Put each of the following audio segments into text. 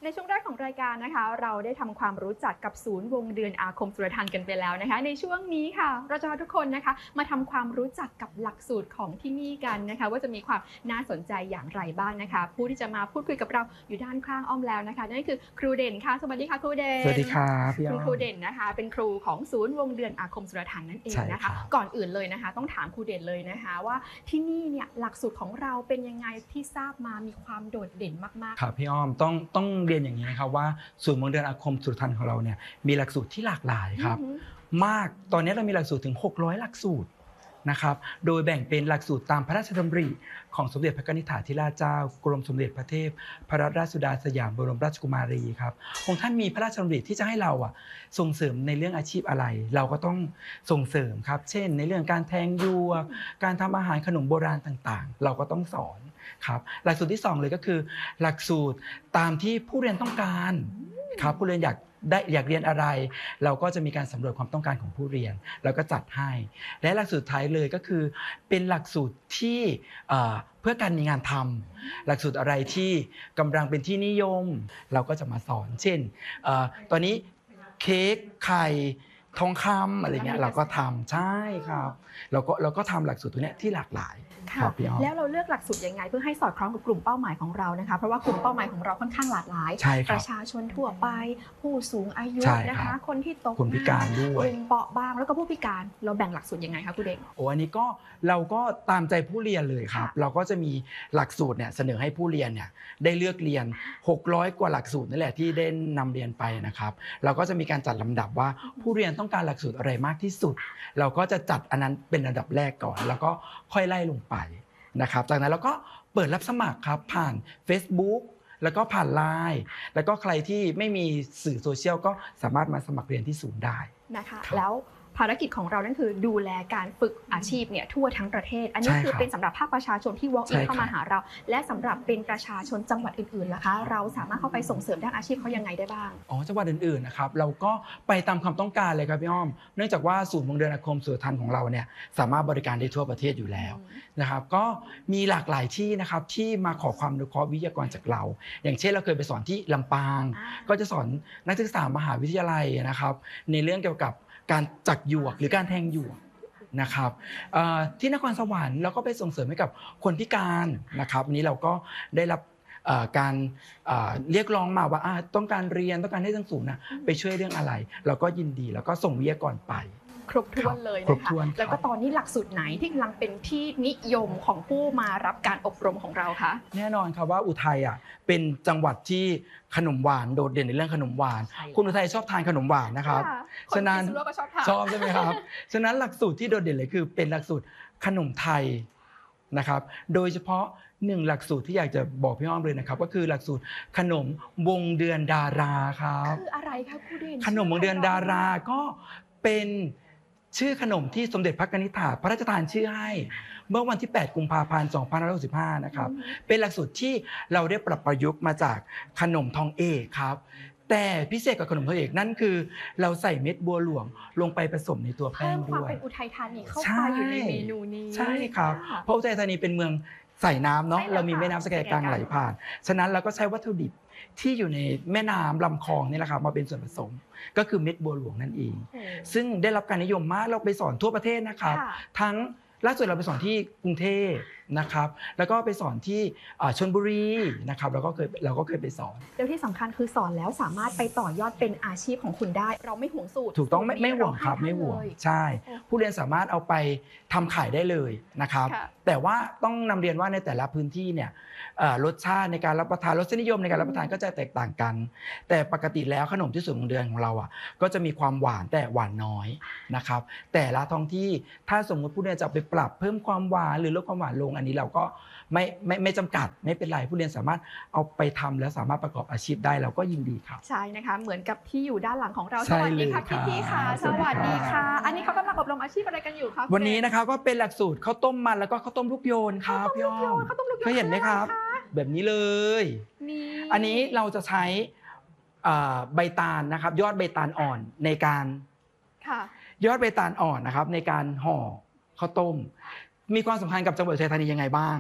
ในช่วงแรกของรายการนะคะเราได้ทำความรู้จักกับศูนย์วงเดือนอาคมสุรทัณฑ์กันไปแล้วนะคะในช่วงนี้ค่ะเราจะพาทุกคนนะคะมาทำความรู้จักกับหลักสูตรของที่นี่กันนะคะว่าจะมีความน่าสนใจอย่างไรบ้างนะคะผู้ที่จะมาพูดคุยกับเราอยู่ด้านข้างอ้อมแล้วนะคะนั่นคือครูเด่นค่ะสวัสดีค่ะครูเด่นสวัสดีครับพี่อ้อมคุณครูเด่นนะคะเป็นครูของศูนย์วงเดือนอาคมสุรทัณฑ์นั่นเองนะคะก่อนอื่นเลยนะคะต้องถามครูเด่นเลยนะคะว่าที่นี่เนี่ยหลักสูตรของเราเป็นยังไงที่ทราบมามีความโดดเด่นมากๆครับพี่อ้อมต้องเรียนอย่างนี้นะครับว่าศูนย์วงเดือนอาคมสุรทัณฑ์ของเราเนี่ยมีหลักสูตรที่หลากหลายครับมากตอนนี้เรามีหลักสูตรถึง600หลักสูตรนะครับโดยแบ่งเป็นหลักสูตรตามพระราชดำริของสมเด็จพระนิธิถาธิราชเจ้ากรมสมเด็จพระเทพพระราชสุดาสยามบรมราชกุมารีครับองค์ท่านมีพระราชดำริที่จะให้เราส่งเสริมในเรื่องอาชีพอะไรเราก็ต้องส่งเสริมครับเช่นในเรื่องการแทงหยวกการทำอาหารขนมโบราณต่างๆเราก็ต้องสอนครับหลักสูตรที่2เลยก็คือหลักสูตรตามที่ผู้เรียนต้องการครับผู้เรียนอยากเรียนอะไรเราก็จะมีการสำรวจความต้องการของผู้เรียนแล้วก็จัดให้และหลักสูตรท้ายเลยก็คือเป็นหลักสูตรที่เพื่อการมีงานทำหลักสูตรอะไรที่กำลังเป็นที่นิยมเราก็จะมาสอนเช่นตอนนี้เค้กไข่ทองคำอะไรเงี้ยเราก็ทำใช่ครับเราก็ทำหลักสูตรตัวนี้ที่หลากหลายค่ะแล้วเราเลือกหลักสูตรยังไงเพื่อให้สอดคล้องกับกลุ่มเป้าหมายของเรานะคะเพราะว่ากลุ่มเป้าหมายของเราค่อนข้างหลากหลายประชาชนทั่วไปผู้สูงอายุนะคะคนที่ตกคนพิการด้วยกลุ่มเปราะบางแล้วก็ผู้พิการเราแบ่งหลักสูตรยังไงคะคุณเด็กอันนี้ก็เราก็ตามใจผู้เรียนเลยครับเราก็จะมีหลักสูตรเนี่ยเสนอให้ผู้เรียนเนี่ยได้เลือกเรียน600กว่าหลักสูตรนั่นแหละที่ได้นำเรียนไปนะครับเราก็จะมีการจัดลำดับว่าผู้เรียนต้องการหลักสูตรอะไรมากที่สุดเราก็จะจัดอันนั้นเป็นอันดับแรกก่อนแล้วก็ค่อยไล่ลงไปนะครับจากนั้นเราก็เปิดรับสมัครครับผ่าน Facebook แล้วก็ผ่าน LINE แล้วก็ใครที่ไม่มีสื่อโซเชียลก็สามารถมาสมัครเรียนที่ศูนย์ได้นะคะแล้วภารกิจของเรานั่นคือดูแลการฝึกอาชีพเนี่ยทั่วทั้งประเทศอันนี้คือเป็นสำหรับภาคประชาชนที่ walk in เข้ามาหาเราและสำหรับเป็นประชาชนจังหวัดอื่นๆล่ะคะเราสามารถเข้าไปส่งเสริมด้านอาชีพเขายังไงได้บ้างจังหวัดอื่นๆนะครับเราก็ไปตามความต้องการเลยครับพี่อ้อมเนื่องจากว่าศูนย์วงเดือนอาคมสุรทัณฑ์ของเราเนี่ยสามารถบริการได้ทั่วประเทศอยู่แล้วนะครับก็มีหลากหลายที่นะครับที่มาขอความอนุเคราะห์วิทยากรจากเราอย่างเช่นเราเคยไปสอนที่ลำปางก็จะสอนนักศึกษามหาวิทยาลัยนะครับในเรื่องเกี่ยวกับการจักหยวกหรือการแทงหยวกนะครับที่นครสวรรค์เราก็ไปส่งเสริมให้กับคนพิการนะครับวันนี้เราก็ได้รับการเรียกร้องมาว่าต้องการเรียนต้องการให้สูงนะไปช่วยเรื่องอะไรเราก็ยินดีแล้วก็ส่งวิทยากรไปครบถ้วนเลยนะคะแล้วก็ตอนนี้หลักสูตรไหนที่กำลังเป็นที่นิยมของผู้มารับการอบรมของเราคะแน่นอนครับว่าอุทัยเป็นจังหวัดที่ขนมหวานโดดเด่นในเรื่องขนมหวานคุณอุทัยชอบทานขนมหวานนะครับฉะนั้นชอบใช่ไหมครับฉะนั้นหลักสูตรที่โดดเด่นเลยคือเป็นหลักสูตรขนมไทยนะครับโดยเฉพาะ1หลักสูตรที่อยากจะบอกพี่อ้อมเลยนะครับก็คือหลักสูตรขนมวงเดือนดาราครับคืออะไรคะครูเด่นขนมวงเดือนดาราก็เป็นชื่อขนมที่สมเด็จพระนิธิถาพระราชทานชื่อให้เมื่อวันที่8กุมภาพันธ์2565นะครับเป็นหลักสูตรที่เราได้ปรับประยุกต์มาจากขนมทองเอกครับแต่พิเศษกับขนมทองเอกนั่นคือเราใส่เม็ดบัวหลวงลงไปผสมในตัวแป้งด้วยเพิ่มความเป็นอุทัยธานีเข้าไปอยู่ในเมนูนี้ใช่ครับเพราะอุทัยธานีเป็นเมืองใส่น้ำเนาะเรามีแม่น้ำสแกกลางไหลผ่านฉะนั้นเราก็ใช้วัตถุดิบที่อยู่ในแม่น้ำลำคลองนี่แหละครับมาเป็นส่วนผสมก็คือเม็ดบัวหลวงนั่นเองซึ่งได้รับการนิยมมากเราไปสอนทั่วประเทศนะครับทั้งล่าสุดเราไปสอนที่กรุงเทพนะครับแล้วก็ไปสอนที่ชลบุรีนะครับเราก็เคยไปสอนแล้วที่สำคัญคือสอนแล้วสามารถไปต่อยอดเป็นอาชีพของคุณได้เราไม่ห่วงสูตรถูกต้องไม่ห่วงครับไม่ห่วงใช่ผู้เรียนสามารถเอาไปทำขายได้เลยนะครับแต่ว่าต้องนำเรียนว่าในแต่ละพื้นที่เนี่ยรสชาติในการรับประทานรสนิยมในการรับประทานก็จะแตกต่างกันแต่ปกติแล้วขนมที่ศูนย์วงเดือนของเราก็จะมีความหวานแต่หวานน้อยนะครับแต่ละท้องที่ถ้าสมมติผู้เรียนจะไปปรับเพิ่มความหวานหรือลดความหวานลงอันนี้เราก็ไม่จำกัดไม่เป็นไรผู้เรียนสามารถเอาไปทำแล้วสามารถประกอบอาชีพได้เราก็ยินดีครับใช่นะคะเหมือนกับที่อยู่ด้านหลังของเราสวัสดีค่ะพี่ๆค่ะสวัสดีค่ะอันนี้เขากำลังอบรมอาชีพอะไรกันอยู่คะวันนี้นะครับก็เป็นหลักสูตรข้าวต้มมันแล้วก็ข้าวต้มลูกโยนครับพี่อ้อมเคยเห็นไหมครับแบบนี้เลยอันนี้เราจะใช้ใบตาลนะครับยอดใบตาลอ่อนในการยอดใบตาลอ่อนนะครับในการห่อข้าวต้มมีความสำคัญกับจังหวัดอุทัยธานียังไงบ้าง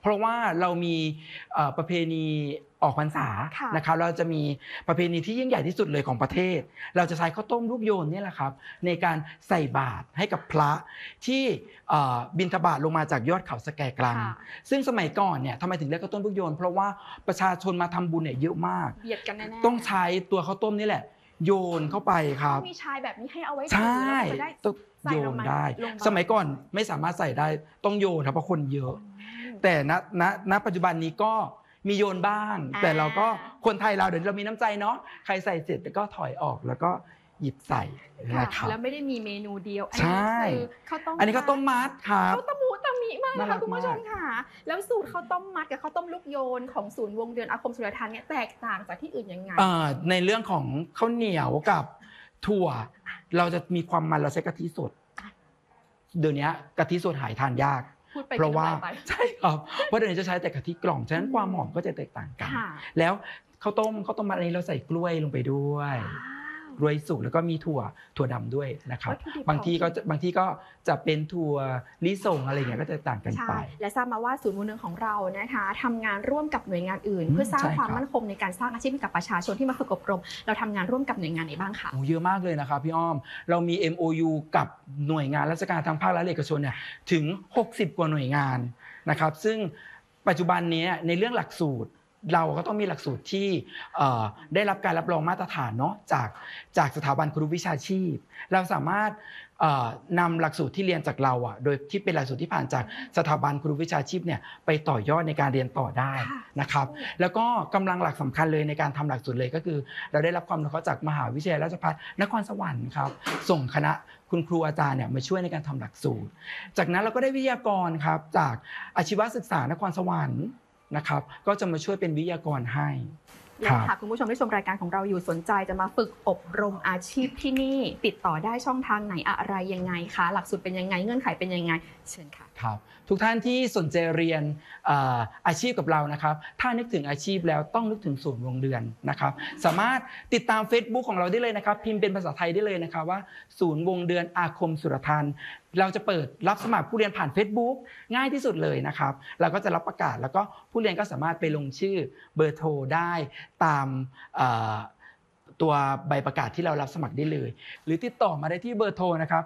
เพราะว่าเรามีประเพณีออกพรรษาค่ะนะครับเราจะมีประเพณีที่ยิ่งใหญ่ที่สุดเลยของประเทศ เราจะใช้ข้าวต้มลูกโยนนี่แหละครับในการใส่บาตรให้กับพระที่บิณฑบาตลงมาจากยอดเขาสแกกลังค่ะซึ่งสมัยก่อนเนี่ยทำไมถึงเรียกข้าวต้มลูกโยนเพราะว่าประชาชนมาทำบุญเนี่ยเยอะมากเบียดกันแน่ๆต้องใช้ตัวข้าวต้มนี่แหละโยนเข้าไปครับมีชายแบบนี้ให้เอาไว้ใช่ถือแล้วก็จะได้ต้องใส่โยลนงมาได้ลงมาสมัยก่อนไม่สามารถใส่ได้ต้องโยนครับเพราะคนเยอะ แต่ณปัจจุบันนี้ก็มีโยนบ้าง แต่เราก็คนไทยเราเดี๋ยวเรามีน้ำใจเนาะใครใส่เสร็จก็ถอยออกแล้วก็หยิบใส่ค่ะนะครับแล้วไม่ได้มีเมนูเดียวใช่คือข้าวต้มอันนี้ข้าวต้มมัดครับข้าวต้มหมูตามิมากน่ารัค่ะกคุณผู้ชมมากค่ะ แล้วสูตรข้าวต้มมัดกับข้าวต้มลูกโยนของศูนย์วงเดือนอาคมสุรทานเนี่ยแตกต่างจากที่อื่นยังไงในเรื่องของข้าวเหนียวกับถั่ว เราจะมีความมันเราใช้กะทิสดเดี๋ยวนี้กะทิสดหายทานยากพูดไปเพราะว่ากินไปใช่ครับเพราะเดี๋ยวนี้จะใช้แต่กะทิกล่องฉะนั้นความหอมก็จะแตกต่างกันค่ะแล้วข้าวต้มมัดอันนี้เราใส่กล้วยลงไปด้วยว้าวกล้วยสุกแล้วก็มีถั่วดำด้วยนะครับวัตถุดิบางทีก็จะเป็นถั่วลิสงอะไรอย่างเงี้ยก็จะต่างกันใช่ไปและทราบมาว่าศูนย์วงเดือนของเรานะคะทำงานร่วมกับหน่วยงานอื่นอืมเพื่อสร้างใช่ความครับมั่นคงในการสร้างอาชีพให้กับประชาชนที่มาฝึกอบรม เราทำงานร่วมกับหน่วยงานไหนบ้างคะโอ้เยอะมากเลยนะครับพี่อ้อมเรามี MOU กับหน่วยงานราชการทางภาครัฐและเอกชนเนี่ยถึง60 กว่าหน่วยงานนะครับซึ่งปัจจุบันนี้ในเรื่องหลักสูตรเราก็ต้องมีหลักสูตรที่ได้รับการรับรองมาตรฐานเนาะจากสถาบันครูวิชาชีพ เราสามารถนำหลักสูตรที่เรียนจากเราโดยที่เป็นหลักสูตรที่ผ่านจากสถาบันครูวิชาชีพเนี่ยไปต่อยอดในการเรียนต่อได้นะครับแล้วก็กำลังหลักสำคัญเลยในการทำหลักสูตรเลยก็คือ เราได้รับความอนุเคราะห์จากมหาวิทยาลัยราชภัฏนครสวรรค์ครับส่งคณะคุณครูอาจารย์เนี่ยมาช่วยในการทำหลักสูตร จากนั้นเราก็ได้วิทยากรครับจากอาชีวศึกษานครสวรรค์นะครับก็จะมาช่วยเป็นวิทยากรให้และหากคุณผู้ชมที่ชมรายการของเราอยู่สนใจจะมาฝึกอบรมอาชีพที่นี่ติดต่อได้ช่องทางไหนอะไรยังไงคะหลักสูตรเป็นยังไงเงื่อนไขเป็นยังไงเชิญค่ะครับทุกท่านที่สนใจเรียนอาชีพกับเรานะครับถ้านึกถึงอาชีพแล้วต้องนึกถึงศูนย์วงเดือนนะครับสามารถติดตาม Facebook ของเราได้เลยนะครับพิมพ์เป็นภาษาไทยได้เลยนะครับว่าศูนย์วงเดือนอาคมสุรทานเราจะเปิดรับสมัครผู้เรียนผ่าน Facebook ง่ายที่สุดเลยนะครับเราก็จะรับประกาศแล้วก็ผู้เรียนก็สามารถไปลงชื่อเบอร์โทรได้ตามตัวใบประกาศที่เรารับสมัครได้เลยหรือติดต่อมาได้ที่เบอร์โทรนะครับ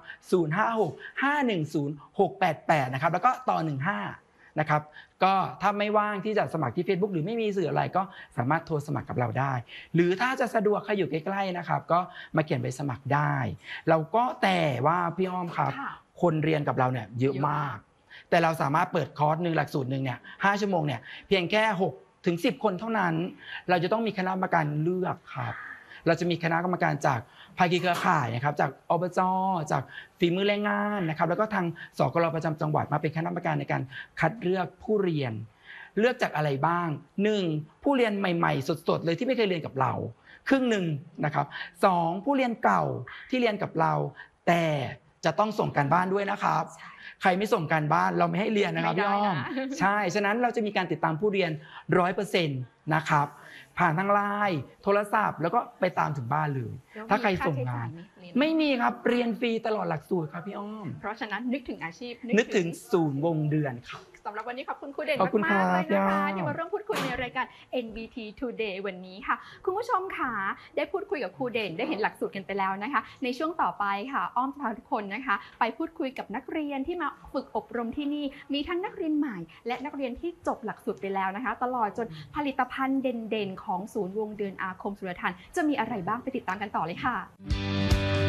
056-510-688นะครับแล้วก็ต่อ15นะครับก็ถ้าไม่ว่างที่จะสมัครที่ Facebook หรือไม่มีสื่ออะไรก็สามารถโทรสมัครกับเราได้หรือถ้าจะสะดวกใครอยู่ใกล้ๆนะครับก็มาเขียนใบสมัครได้เราก็แต่ว่าพี่อ้อมครับคนเรียนกับเราเนี่ยเยอะมากแต่เราสามารถเปิดคอร์สหนึ่งหลักสูตรหนึ่งเนี่ย5 ชั่วโมงเนี่ยเพียงแค่6 ถึง 10 คนเท่านั้นเราจะต้องมีคณะกรรมการเลือกครับเราจะมีคณะกรรมการจากภาคีเครือข่ายนะครับจากอบจ.จากฝีมือแรงงานนะครับแล้วก็ทางสกลประจำจังหวัดมาเป็นคณะกรรมการในการคัดเลือกผู้เรียนเลือกจากอะไรบ้าง 1. ผู้เรียนใหม่ๆสดๆเลยที่ไม่เคยเรียนกับเราครึ่งหนึ่งนะครับ 2. ผู้เรียนเก่าที่เรียนกับเราแต่จะต้องส่งการบ้านด้วยนะครับใครไม่ส่งการบ้านเราไม่ให้เรียนนะครับพี่อ้อมใช่ฉะนั้นเราจะมีการติดตามผู้เรียน 100% นะครับผ่านทางไลน์โทรศัพท์แล้วก็ไปตามถึงบ้านเลยถ้าใครส่งงานไม่มีครับเรียนฟรีตลอดหลักสูตรครับพี่อ้อมเพราะฉะนั้นนึกถึงอาชีพนึกถึงศูนย์วงเดือนครับสำหรับวันนี้ขอบคุณครูเด่นขอบคุณมากๆเลยนะคะครับที่มาร่วมพูดคุยในรายการ NBT Today วันนี้ค่ะคุณผู้ชมค่ะได้พูดคุยกับครูเด่นได้เห็นหลักสูตรกันไปแล้วนะคะในช่วงต่อไปค่ะอ้อมจะพาทุกคนนะคะไปพูดคุยกับนักเรียนที่มาฝึกอบรมที่นี่มีทั้งนักเรียนใหม่และนักเรียนที่จบหลักสูตรไปแล้วนะคะตลอดจนผลิตภัณฑ์เด่นๆของศูนย์วงเดือนอาคมสุรทานจะมีอะไรบ้างไปติดตามกันต่อเลยค่ะ